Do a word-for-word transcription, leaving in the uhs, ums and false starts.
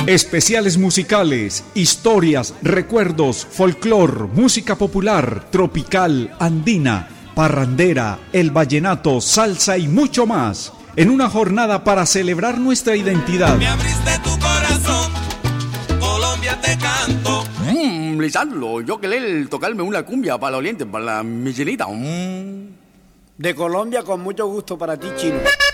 Especiales musicales, historias, recuerdos, folclor, música popular, tropical, andina, parrandera, el vallenato, salsa y mucho más. En una jornada para celebrar nuestra identidad. Me abriste tu corazón, Colombia te canto. Mmm, Lisandro, yo quería tocarme una cumbia para la oriente, para la Michelita. Mm. De Colombia con mucho gusto para ti, Chino.